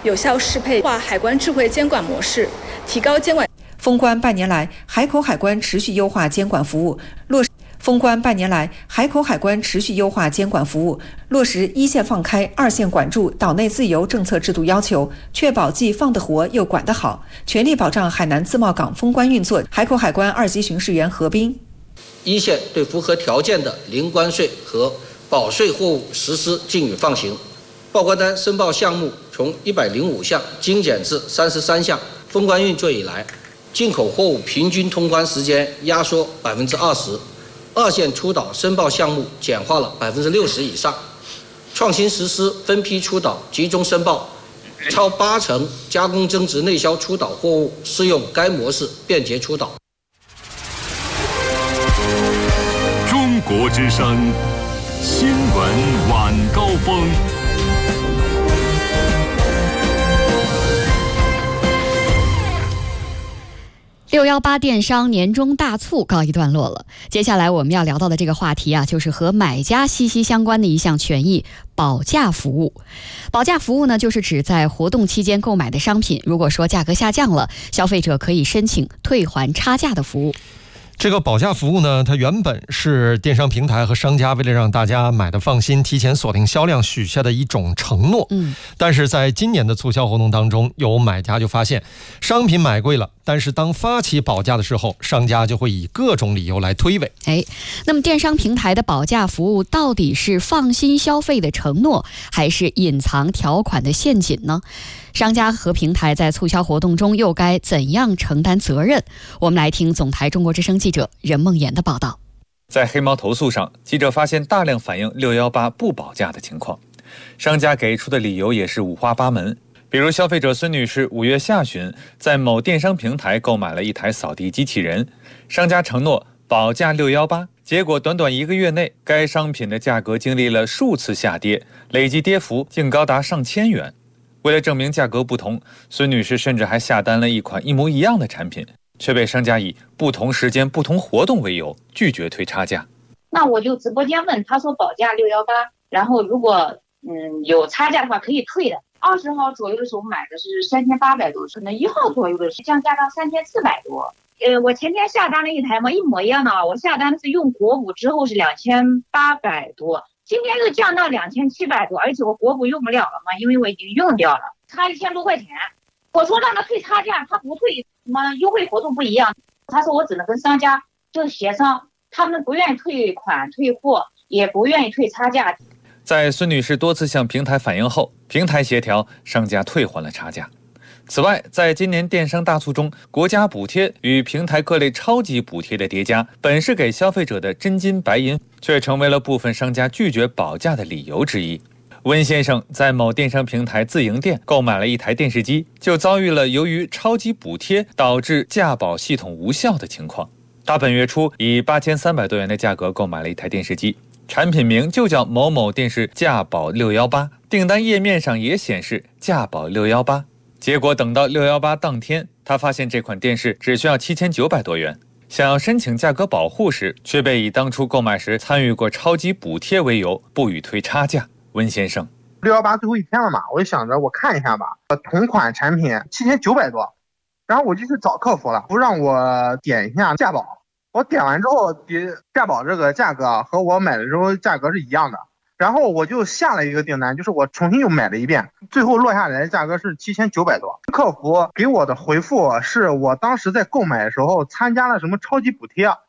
有效适配化海关智慧监管模式，提高监管。 封关半年来，海口海关持续优化监管服务，封关半年来，海口海关持续优化监管服务，落实一线放开、二线管住、岛内自由政策制度要求，确保既放得活又管得好，全力保障海南自贸港封关运作。海口海关2级巡视员何斌： 一线对符合条件的零关税和保税货物实施禁语放行，报关单申报项目从105项精简至33项。封关运作以来，进口货物平均通关时间压缩20%，二线出岛申报项目简化了60%以上，创新实施分批出岛、集中申报，超80%加工增值内销出岛货物适用该模式便捷出岛。 中国之声新闻晚高峰。 618电商年终大促告一段落了，接下来我们要聊到的这个话题啊，就是和买家息息相关的一项权益——保价服务。保价服务呢，就是指在活动期间购买的商品，如果说价格下降了，消费者可以申请退还差价的服务。 这个保价服务呢，它原本是电商平台和商家为了让大家买的放心，提前锁定销量许下的一种承诺。但是在今年的促销活动当中，有买家就发现商品买贵了，但是当发起保价的时候，商家就会以各种理由来推诿。 那么电商平台的保价服务到底是放心消费的承诺，还是隐藏条款的陷阱呢？商家和平台在促销活动中又该怎样承担责任？我们来听总台中国之声记者任梦妍的报道。 在黑猫投诉上，记者发现大量反映618不保价的情况，商家给出的理由也是五花八门。比如消费者孙女士5月下旬在某电商平台购买了一台扫地机器人，商家承诺保价618，结果短短1个月内，该商品的价格经历了数次下跌，累计跌幅竟高达上千元。为了证明价格不同，孙女士甚至还下单了一款一模一样的产品，却被商家以不同时间、不同活动为由拒绝退差价。 那我就直播间问，他说保价618，然后如果有差价的话可以退的。20号左右的时候买的是3800多，可能1号左右的是降价到3400多。我前天下单了一台嘛，一模一样的啊，我下单的是用国补之后是2800多。今天又降到2700多，而且我国补用不了了嘛，因为我已经用掉了，差1000多块钱。我说让他退差价，他不退，什么优惠活动不一样。他说我只能跟商家就协商，他们不愿意退款退货，也不愿意退差价。 在孙女士多次向平台反映后，平台协调，商家退还了差价。此外，在今年电商大促中，国家补贴与平台各类超级补贴的叠加，本是给消费者的真金白银，却成为了部分商家拒绝保价的理由之一。温先生在某电商平台自营店购买了一台电视机，就遭遇了由于超级补贴导致价保系统无效的情况。他本月初以8300多元的价格购买了一台电视机，产品名就叫某某电视价保618，订单页面上也显示价保618。结果等到618当天，他发现这款电视只需要7900多元，想要申请价格保护时，却被以当初购买时参与过超级补贴为由，不予退差价。温先生 ，618最后一天了嘛，我就想着我看一下吧，同款产品7900多，然后我就去找客服了，不让我点一下价保，我点完之后，价保这个价格和我买的时候价格是一样的。然后我就下了一个订单，就是我重新又买了一遍，最后落下来的价格是7900多。客服给我的回复是我当时在购买的时候参加了什么超级补贴，